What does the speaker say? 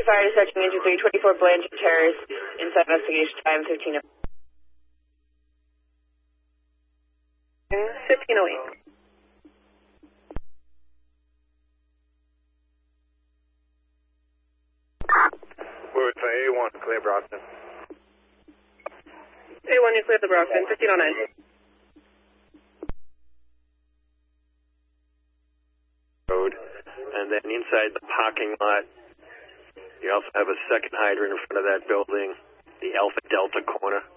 fire dispatching engine 324 Blanchard Terrace. Inside investigation time 15. 1508. We're with A1, clear Brockton. A1, you cleared the Brockton, 1509. Road, and then inside the parking lot, you also have a second hydrant in front of that building, the Alpha Delta corner.